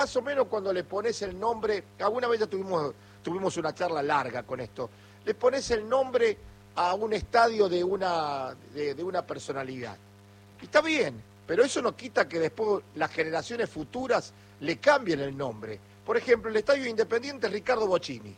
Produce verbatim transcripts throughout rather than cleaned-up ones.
más o menos cuando le pones el nombre, alguna vez ya tuvimos, tuvimos una charla larga con esto, le pones el nombre a un estadio de una, de, de una personalidad. Y está bien, pero eso no quita que después las generaciones futuras le cambien el nombre. Por ejemplo, el Estadio Independiente Ricardo Bocchini.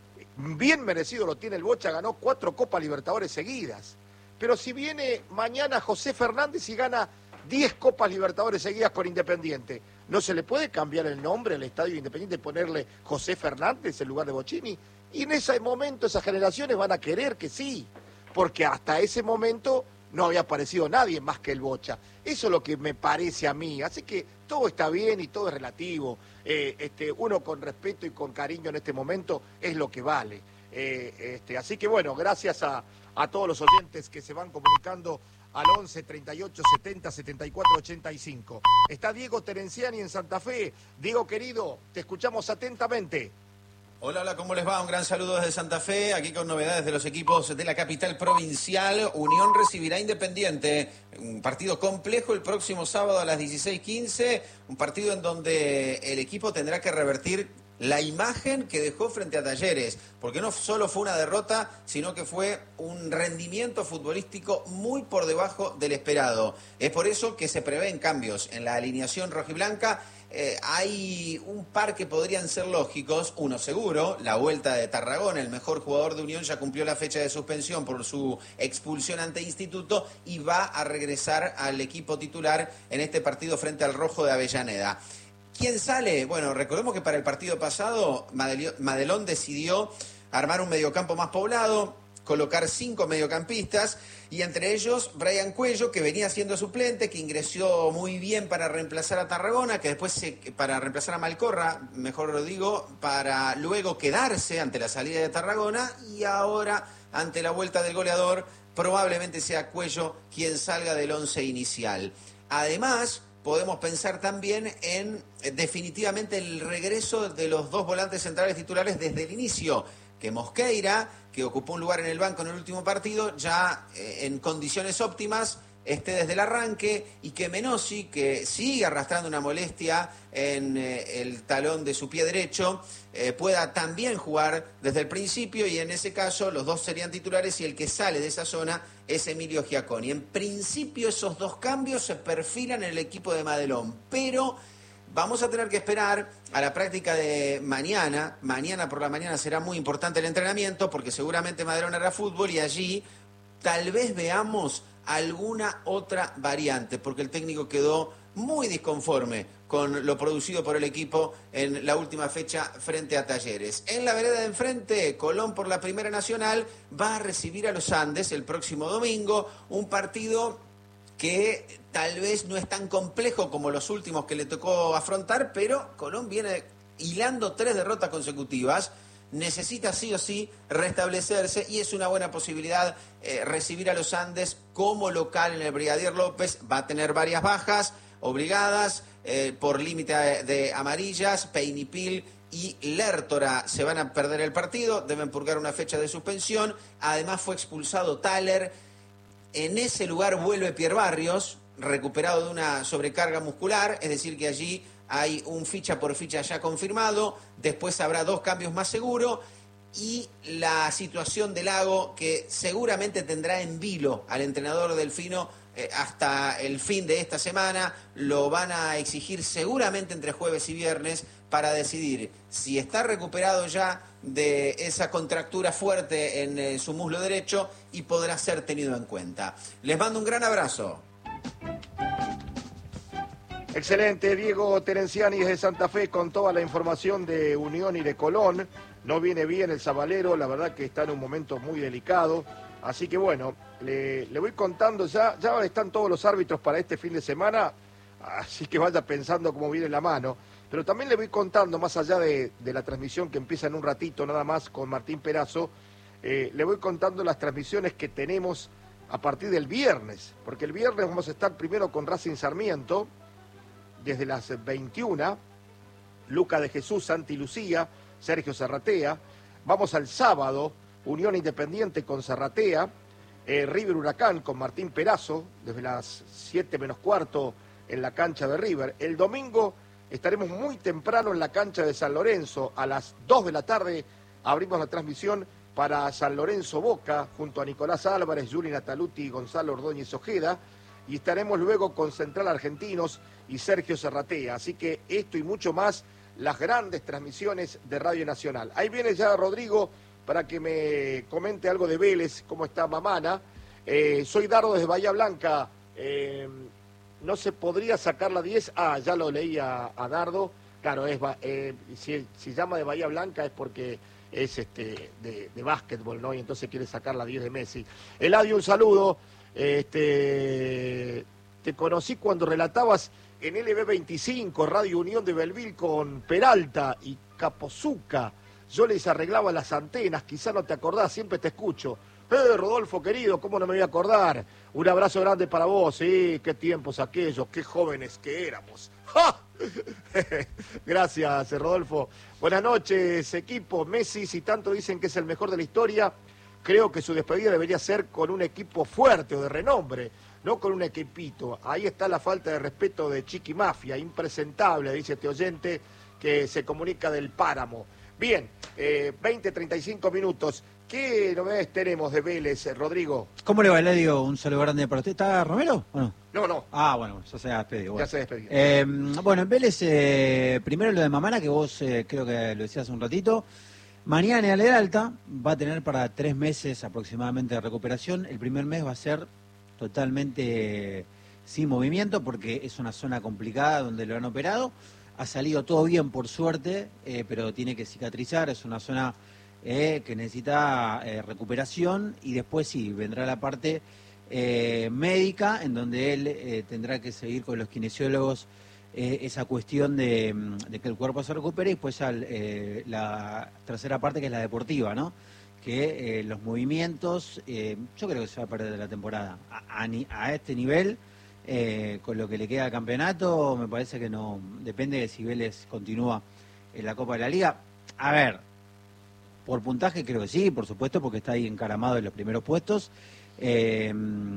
Bien merecido lo tiene el Bocha, ganó cuatro Copas Libertadores seguidas. Pero si viene mañana José Fernández y gana diez Copas Libertadores seguidas con Independiente, ¿no se le puede cambiar el nombre al Estadio Independiente y ponerle José Fernández en lugar de Bocchini? Y en ese momento esas generaciones van a querer que sí, porque hasta ese momento no había aparecido nadie más que el Bocha. Eso es lo que me parece a mí. Así que todo está bien y todo es relativo. Eh, este, uno con respeto y con cariño en este momento es lo que vale. Eh, este, así que bueno, gracias a, a todos los oyentes que se van comunicando al once, treinta y ocho, setenta, setenta y cuatro, ochenta y cinco. Está Diego Terenciani en Santa Fe. Diego, querido, te escuchamos atentamente. Hola, hola, ¿cómo les va? Un gran saludo desde Santa Fe, aquí con novedades de los equipos de la capital provincial. Unión recibirá Independiente, un partido complejo el próximo sábado a las dieciséis quince, un partido en donde el equipo tendrá que revertir la imagen que dejó frente a Talleres, porque no solo fue una derrota, sino que fue un rendimiento futbolístico muy por debajo del esperado. Es por eso que se prevén cambios en la alineación rojiblanca. Eh, hay un par que podrían ser lógicos, uno seguro, la vuelta de Tarragona, el mejor jugador de Unión ya cumplió la fecha de suspensión por su expulsión ante Instituto y va a regresar al equipo titular en este partido frente al Rojo de Avellaneda. ¿Quién sale? Bueno, recordemos que para el partido pasado Madelón decidió armar un mediocampo más poblado, colocar cinco mediocampistas y entre ellos Brian Cuello, que venía siendo suplente, que ingresó muy bien para reemplazar a Tarragona, que después se, para reemplazar a Malcorra, mejor lo digo, para luego quedarse ante la salida de Tarragona y ahora ante la vuelta del goleador probablemente sea Cuello quien salga del once inicial. Además, podemos pensar también en definitivamente el regreso de los dos volantes centrales titulares desde el inicio, que Mosqueira, que ocupó un lugar en el banco en el último partido, ya eh, en condiciones óptimas esté desde el arranque, y que Menossi, que sigue arrastrando una molestia en eh, el talón de su pie derecho, eh, pueda también jugar desde el principio, y en ese caso los dos serían titulares y el que sale de esa zona es Emilio Giaconi. En principio esos dos cambios se perfilan en el equipo de Madelón, pero vamos a tener que esperar a la práctica de mañana. Mañana por la mañana será muy importante el entrenamiento porque seguramente Madelón hará fútbol y allí tal vez veamos alguna otra variante, porque el técnico quedó muy disconforme con lo producido por el equipo en la última fecha frente a Talleres. En la vereda de enfrente, Colón por la Primera Nacional va a recibir a los Andes el próximo domingo, un partido que tal vez no es tan complejo como los últimos que le tocó afrontar, pero Colón viene hilando tres derrotas consecutivas, necesita sí o sí restablecerse y es una buena posibilidad eh, recibir a los Andes como local en el Brigadier López. Va a tener varias bajas obligadas eh, por límite de amarillas. Peinipil y Lertora se van a perder el partido, deben purgar una fecha de suspensión. Además fue expulsado Thaler. En ese lugar vuelve Pierre Barrios, recuperado de una sobrecarga muscular, es decir que allí hay un ficha por ficha ya confirmado, después habrá dos cambios más seguros y la situación de Lago, que seguramente tendrá en vilo al entrenador delfino eh, hasta el fin de esta semana, lo van a exigir seguramente entre jueves y viernes para decidir si está recuperado ya de esa contractura fuerte en eh, su muslo derecho y podrá ser tenido en cuenta. Les mando un gran abrazo. Excelente, Diego Terenciani desde Santa Fe con toda la información de Unión y de Colón. No viene bien el Zabalero, la verdad que está en un momento muy delicado. Así que bueno, le, le voy contando ya, ya están todos los árbitros para este fin de semana, así que vaya pensando cómo viene la mano. Pero también le voy contando, más allá de, de la transmisión que empieza en un ratito nada más con Martín Perazo, eh, le voy contando las transmisiones que tenemos a partir del viernes, porque el viernes vamos a estar primero con Racing Sarmiento, desde las veintiuna, Luca de Jesús, Santi Lucía, Sergio Zarratea. Vamos al sábado, Unión Independiente con Zarratea, eh, River Huracán con Martín Perazo, desde las siete menos cuarto en la cancha de River. El domingo estaremos muy temprano en la cancha de San Lorenzo. A las dos de la tarde abrimos la transmisión para San Lorenzo Boca, junto a Nicolás Álvarez, Juli Nataluti y Gonzalo Ordóñez Ojeda. Y estaremos luego con Central Argentinos y Sergio Serratea. Así que esto y mucho más, las grandes transmisiones de Radio Nacional. Ahí viene ya Rodrigo para que me comente algo de Vélez, cómo está Mamana. Eh, soy Dardo desde Bahía Blanca. Eh, no se podría sacar la diez. Ah, ya lo leí a, a Dardo. Claro, es eh, si, si llama de Bahía Blanca es porque es este de, de básquetbol, ¿no? Y entonces quiere sacar la diez de Messi. Eladio, un saludo. Este, te conocí cuando relatabas en L B veinticinco, Radio Unión de Belville, con Peralta y Capozuca. Yo les arreglaba las antenas, quizá no te acordás, siempre te escucho. Eh, Rodolfo, querido, ¿cómo no me voy a acordar? Un abrazo grande para vos, sí, qué tiempos aquellos, qué jóvenes que éramos. ¡Ja! Gracias, Rodolfo. Buenas noches, equipo. Messi, si tanto dicen que es el mejor de la historia, creo que su despedida debería ser con un equipo fuerte o de renombre, no con un equipito. Ahí está la falta de respeto de Chiqui Mafia, impresentable, dice este oyente que se comunica del Páramo. Bien, eh, veinte, treinta y cinco minutos. ¿Qué novedades tenemos de Vélez, Rodrigo? ¿Cómo le va, Eladio? Un saludo grande para usted. ¿Está Romero o no? No, no. Ah, bueno, ya se ha despedido. Bueno. Ya se despedido. Eh, bueno, en Vélez, eh, primero lo de Mamana, que vos eh, creo que lo decías un ratito. Mañana en el alta va a tener para tres meses aproximadamente de recuperación. El primer mes va a ser totalmente eh, sin movimiento porque es una zona complicada donde lo han operado. Ha salido todo bien por suerte, eh, pero tiene que cicatrizar. Es una zona eh, que necesita eh, recuperación y después sí, vendrá la parte eh, médica en donde él eh, tendrá que seguir con los kinesiólogos Eh, esa cuestión de, de que el cuerpo se recupere y después ya eh, la tercera parte que es la deportiva, ¿no? Que eh, los movimientos, eh, yo creo que se va a perder de la temporada. A, a, a este nivel, eh, con lo que le queda al campeonato, me parece que no, depende de si Vélez continúa en la Copa de la Liga. A ver, por puntaje creo que sí, por supuesto, porque está ahí encaramado en los primeros puestos. Eh,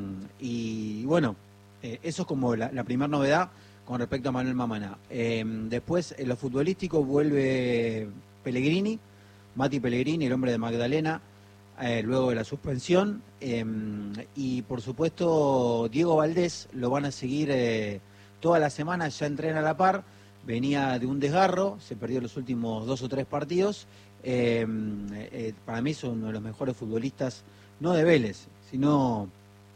y bueno, eh, eso es como la, la primera novedad con respecto a Manuel Mamana. Eh, después, en lo futbolístico, vuelve Pellegrini, Mati Pellegrini, el hombre de Magdalena, eh, luego de la suspensión. Eh, y, por supuesto, Diego Valdés lo van a seguir eh, toda la semana, ya entrena a la par. Venía de un desgarro, se perdió los últimos dos o tres partidos. Eh, eh, para mí es uno de los mejores futbolistas, no de Vélez, sino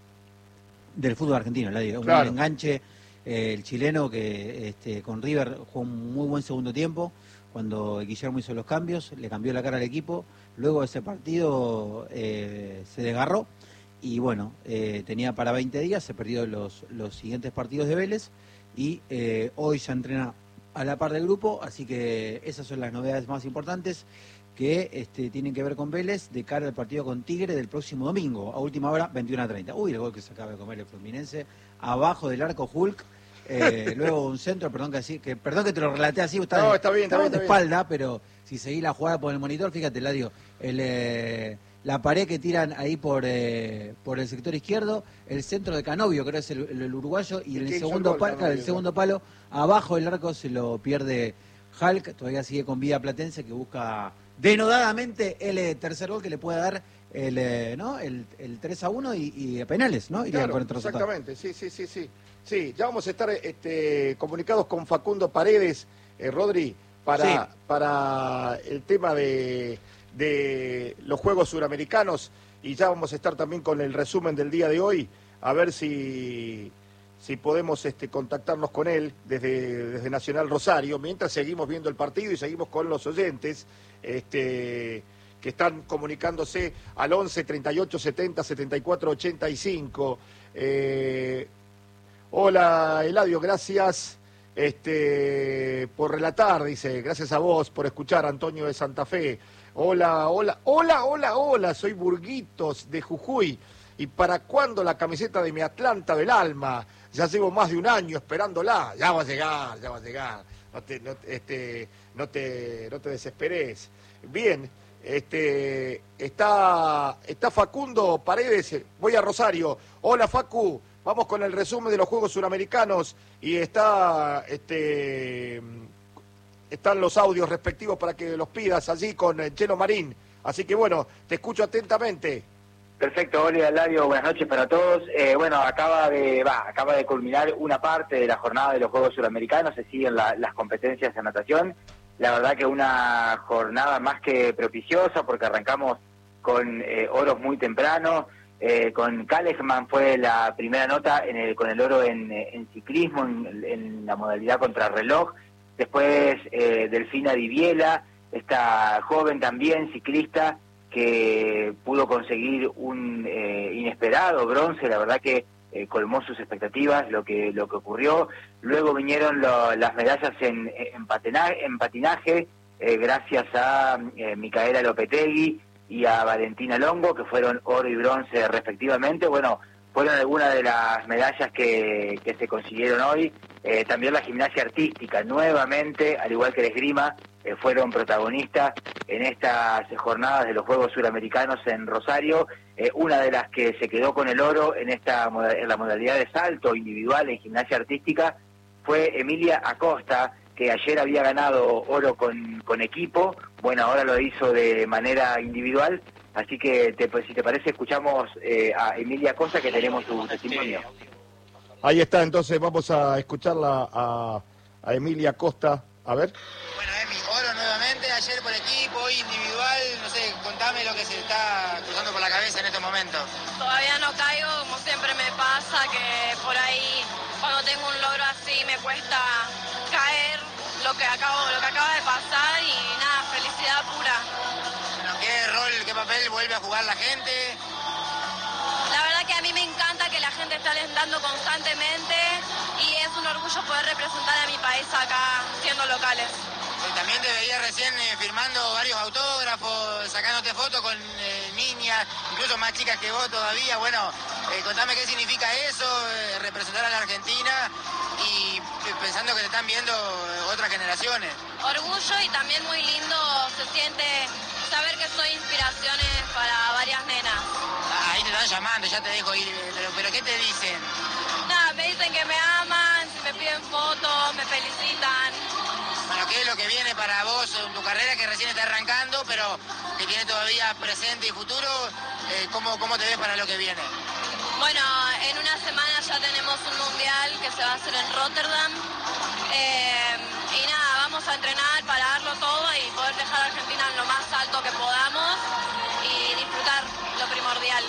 del fútbol argentino. La digo, claro. Un enganche. Eh, el chileno que este, con River jugó un muy buen segundo tiempo, cuando Guillermo hizo los cambios, le cambió la cara al equipo, luego de ese partido eh, se desgarró y bueno, eh, tenía para veinte días, se perdió los, los siguientes partidos de Vélez y eh, hoy se entrena a la par del grupo, así que esas son las novedades más importantes que este, tienen que ver con Vélez de cara al partido con Tigre del próximo domingo, a última hora, veintiuno a treinta. Uy, el gol que se acaba de comer el Fluminense, abajo del arco Hulk, eh, luego un centro, perdón que así, que perdón que te lo relaté así, está, no, está bien, está bien, de está espalda, bien. Pero si seguís la jugada por el monitor, fíjate, Ladio, el, eh, la pared que tiran ahí por eh, por el sector izquierdo, el centro de Canovio, creo que es el, el, el uruguayo, y el segundo, gol, palo, Canovio, el segundo palo, abajo del arco se lo pierde Hulk, todavía sigue con vida Platense, que busca denodadamente el eh, tercer gol que le puede dar el eh, no el, el tres a uno y, y a penales, ¿no? Claro, exactamente, sí, sí, sí, sí. Sí, ya vamos a estar este, comunicados con Facundo Paredes, eh, Rodri, para, sí. para el tema de, de los Juegos Suramericanos, y ya vamos a estar también con el resumen del día de hoy, a ver si, si podemos este, contactarnos con él desde, desde Nacional Rosario, mientras seguimos viendo el partido y seguimos con los oyentes este, que están comunicándose al once, treinta y ocho, setenta, setenta y cuatro, ochenta y cinco. Eh, hola, Eladio, gracias este, por relatar, dice, gracias a vos por escuchar, Antonio de Santa Fe. Hola, hola, hola, hola, hola, soy Burguitos de Jujuy. ¿Y para cuándo la camiseta de mi Atlanta del alma? Ya llevo más de un año esperándola. Ya va a llegar, ya va a llegar. No te, no, este, no te, no te desesperes. Bien, este, está, está Facundo Paredes. Voy a Rosario. Hola, Facu. Vamos con el resumen de los Juegos Suramericanos. Y está este, están los audios respectivos para que los pidas allí con eh, Chelo Marín. Así que bueno, te escucho atentamente. Perfecto, Oli, Alario, buenas noches para todos. Eh, bueno, acaba de va, acaba de culminar una parte de la jornada de los Juegos Suramericanos, se siguen la, las competencias de natación. La verdad que una jornada más que propiciosa porque arrancamos con eh, oros muy temprano. Eh, con Kalejman fue la primera nota en el, con el oro en, en ciclismo, en, en la modalidad contrarreloj. Después eh, Delfina Diviela, esta joven también ciclista que pudo conseguir un eh, inesperado bronce, la verdad que eh, colmó sus expectativas lo que lo que ocurrió. Luego vinieron lo, las medallas en, en, patinaje, en patinaje eh, gracias a eh, Micaela Lopetegui y a Valentina Longo, que fueron oro y bronce respectivamente. Bueno, fueron algunas de las medallas que, que se consiguieron hoy. Eh, también la gimnasia artística, nuevamente, al igual que la esgrima, eh, fueron protagonistas en estas jornadas de los Juegos Suramericanos en Rosario. Eh, una de las que se quedó con el oro en esta en la modalidad de salto individual en gimnasia artística fue Emilia Acosta, que ayer había ganado oro con, con equipo. Bueno, ahora lo hizo de manera individual. Así que, te, pues, si te parece, escuchamos eh, a Emilia Acosta, que tenemos su testimonio. Ahí está, entonces vamos a escucharla a, a Emilia Acosta. A ver. Bueno, Emi, oro nuevamente, ayer por equipo, hoy individual. No sé, contame lo que se está cruzando por la cabeza en estos momentos. Todavía no caigo, como siempre me pasa, que por ahí, cuando tengo un logro así, me cuesta caer lo que acabo, lo que acaba de pasar y nada, felicidad pura. Bueno, ¿qué rol, qué papel vuelve a jugar la gente? La verdad que a mí me encanta que la gente esté alentando constantemente y es un orgullo poder representar a mi país acá, siendo locales. Y también te veía recién eh, firmando varios autógrafos, sacándote fotos con eh, niñas, incluso más chicas que vos todavía. Bueno, eh, contame qué significa eso, eh, representar a la Argentina y eh, pensando que te están viendo eh, otras generaciones. Orgullo y también muy lindo se siente saber que soy inspiraciones para varias nenas. Ah, ahí te están llamando, ya te dejo ir, pero, pero ¿qué te dicen? Nada, me dicen que me aman, me piden fotos, me felicitan. Bueno, ¿qué es lo que viene para vos en tu carrera que recién está arrancando, pero que tiene todavía presente y futuro? Eh, ¿cómo, ¿Cómo te ves para lo que viene? Bueno, en una semana ya tenemos un mundial que se va a hacer en Rotterdam. Eh, y nada, vamos a entrenar para darlo todo y poder dejar a Argentina en lo más alto que podamos y disfrutar lo primordial.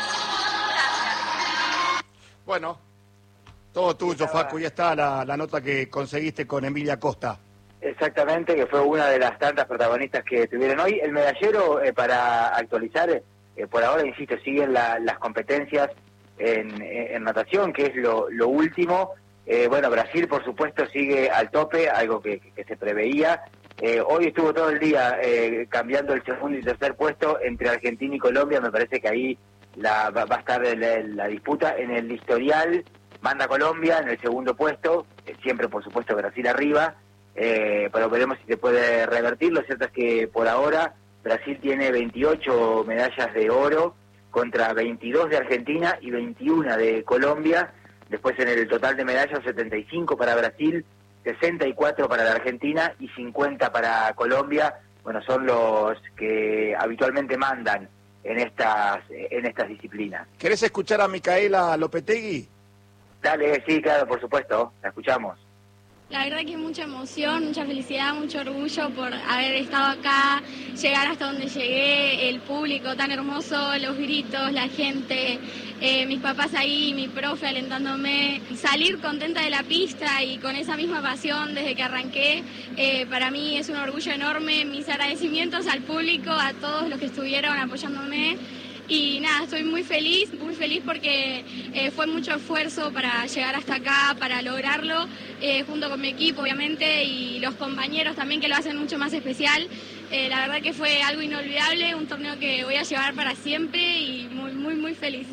Gracias. Bueno, todo tuyo, Facu. Ya está la, la nota que conseguiste con Emilia Acosta. Exactamente, que fue una de las tantas protagonistas que tuvieron hoy. El medallero, eh, para actualizar, eh, por ahora, insisto, siguen la, las competencias en, en natación, que es lo, lo último. Eh, bueno, Brasil, por supuesto, sigue al tope, algo que, que, que se preveía. Eh, hoy estuvo todo el día eh, cambiando el segundo y tercer puesto entre Argentina y Colombia. Me parece que ahí la, va, va a estar la, la disputa. En el historial manda Colombia en el segundo puesto, eh, siempre, por supuesto, Brasil arriba. Eh, pero veremos si se puede revertir. Lo cierto es que por ahora Brasil tiene veintiocho medallas de oro contra veintidós de Argentina y veintiuna de Colombia. Después en el total de medallas, setenta y cinco para Brasil, sesenta y cuatro para la Argentina y cincuenta para Colombia. Bueno, son los que habitualmente mandan en estas en estas disciplinas. ¿Querés escuchar a Micaela Lopetegui? Dale, sí, claro, por supuesto, la escuchamos. La verdad que mucha emoción, mucha felicidad, mucho orgullo por haber estado acá, llegar hasta donde llegué, el público tan hermoso, los gritos, la gente, eh, mis papás ahí, mi profe alentándome, salir contenta de la pista y con esa misma pasión desde que arranqué, eh, para mí es un orgullo enorme, mis agradecimientos al público, a todos los que estuvieron apoyándome. Y nada, estoy muy feliz, muy feliz porque eh, fue mucho esfuerzo para llegar hasta acá, para lograrlo, eh, junto con mi equipo obviamente y los compañeros también que lo hacen mucho más especial. Eh, la verdad que fue algo inolvidable, un torneo que voy a llevar para siempre y muy, muy, muy feliz.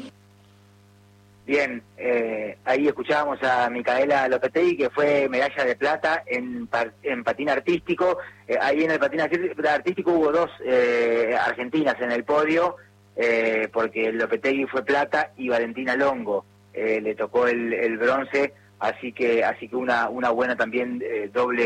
Bien, eh, ahí escuchábamos a Micaela Lopetegui, que fue medalla de plata en, en patín artístico. Eh, ahí en el patín artístico hubo dos eh, argentinas en el podio, Eh, porque Lopetegui fue plata y Valentina Longo eh, le tocó el, el bronce, así que así que una una buena también eh, doble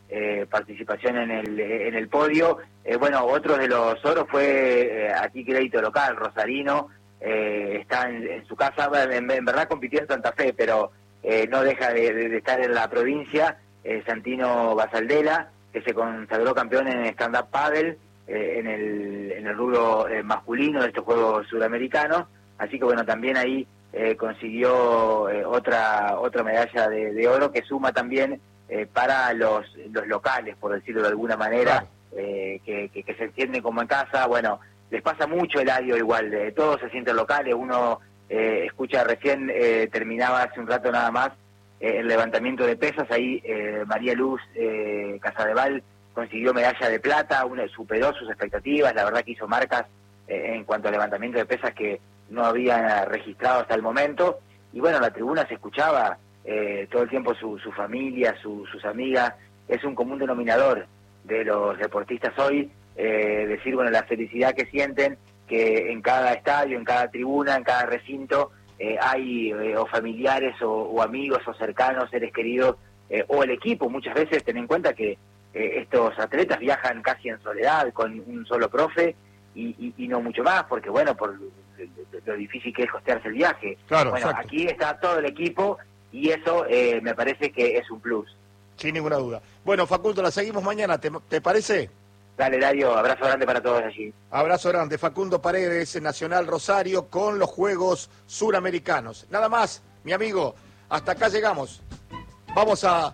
eh, participación en el en el podio. Eh, bueno, otro de los oros fue eh, aquí crédito local, Rosarino, eh, está en, en su casa, en, en verdad compitió en Santa Fe, pero eh, no deja de, de, de estar en la provincia, eh, Santino Basaldela, que se consagró campeón en stand-up paddle, eh, en el en el rubro eh, masculino de estos Juegos Suramericanos, así que bueno, también ahí eh, consiguió eh, otra otra medalla de, de oro que suma también eh, para los los locales, por decirlo de alguna manera, eh, que, que, que se sienten como en casa. Bueno, les pasa mucho el Eladio igual, de todos se sienten locales, uno eh, escucha recién, eh, terminaba hace un rato nada más, eh, el levantamiento de pesas, ahí eh, María Luz eh, Casadeval consiguió medalla de plata, una, superó sus expectativas, la verdad que hizo marcas eh, en cuanto al levantamiento de pesas que no había registrado hasta el momento, y bueno, la tribuna se escuchaba eh, todo el tiempo su, su familia, su, sus amigas, es un común denominador de los deportistas hoy, eh, decir, bueno, la felicidad que sienten, que en cada estadio, en cada tribuna, en cada recinto, eh, hay eh, o familiares o, o amigos o cercanos, seres queridos, eh, o el equipo. Muchas veces ten en cuenta que eh, estos atletas viajan casi en soledad, con un solo profe, y, y, y no mucho más, porque bueno, por lo difícil que es costearse el viaje. Claro, bueno, exacto. Aquí está todo el equipo, y eso eh, me parece que es un plus. Sin ninguna duda. Bueno, Facundo, la seguimos mañana, ¿te, te parece? Dale, Dario, abrazo grande para todos allí. Abrazo grande. Facundo Paredes, Nacional Rosario, con los Juegos Suramericanos. Nada más, mi amigo, hasta acá llegamos. Vamos a...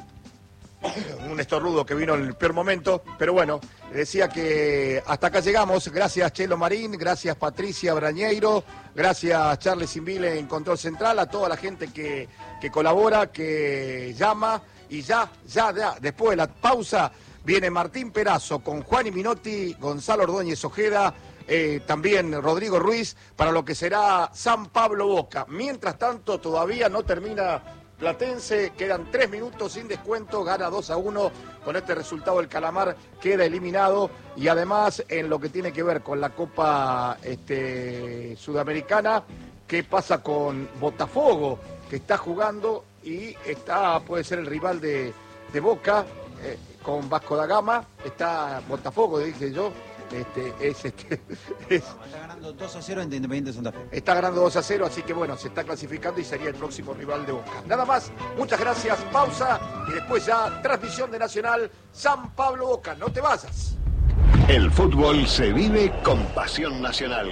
un estornudo que vino en el peor momento, pero bueno, decía que hasta acá llegamos. Gracias, Chelo Marín, gracias, Patricia Brañeiro, gracias, Charles Invile en Control Central, a toda la gente que, que colabora, que llama, y ya, ya, ya, después de la pausa, viene Martín Perazo con Juan y Minotti, Gonzalo Ordóñez Ojeda, eh, también Rodrigo Ruiz, para lo que será San Pablo Boca. Mientras tanto, todavía no termina Platense, quedan tres minutos sin descuento, gana dos a uno, con este resultado el Calamar queda eliminado, y además en lo que tiene que ver con la Copa este, Sudamericana, ¿qué pasa con Botafogo, que está jugando y está puede ser el rival de, de Boca, eh, con Vasco da Gama? Está Botafogo, dije yo, este, es, este, es, está ganando dos a cero ante Independiente Santa Fe. Está ganando dos a cero, así que bueno, se está clasificando y sería el próximo rival de Boca. Nada más, muchas gracias, pausa, y después ya transmisión de Nacional San Pablo Boca. No te vayas. El fútbol se vive con pasión nacional.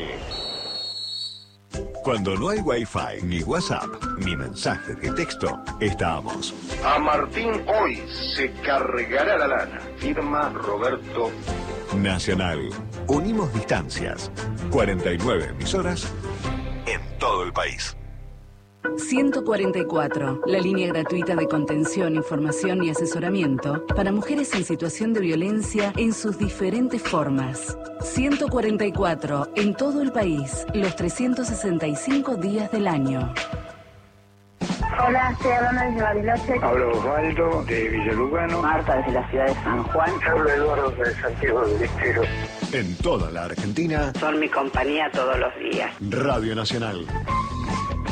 Cuando no hay Wi-Fi, ni WhatsApp, ni mensajes de texto, estamos. A Martín hoy se cargará la lana. Firma Roberto. Nacional. Unimos distancias. cuarenta y nueve emisoras en todo el país. ciento cuarenta y cuatro, la línea gratuita de contención, información y asesoramiento para mujeres en situación de violencia en sus diferentes formas. ciento cuarenta y cuatro, en todo el país, los trescientos sesenta y cinco días del año. Hola, estoy hablando desde Bariloche. Hablo Osvaldo de Villalugano. Marta desde la ciudad de San Juan. Hablo Eduardo de Santiago del Estero. En toda la Argentina. Son mi compañía todos los días. Radio Nacional.